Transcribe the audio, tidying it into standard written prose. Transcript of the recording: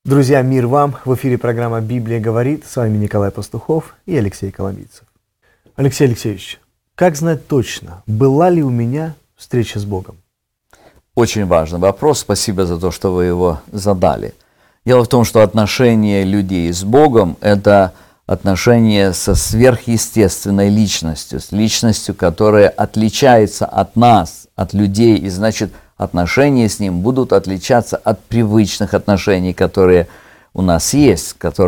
Друзья, мир вам! В эфире программа «Библия говорит». С вами Николай Пастухов и Алексей Коломийцев. Алексей Алексеевич, как знать точно, была ли у меня встреча с Богом? Очень важный вопрос. Спасибо за то, что вы его задали. Дело в том, что отношения людей с Богом – это отношения со сверхъестественной личностью, с личностью, которая отличается от нас, от людей, и значит, отношения с Ним будут отличаться от привычных отношений, которые у нас есть, которые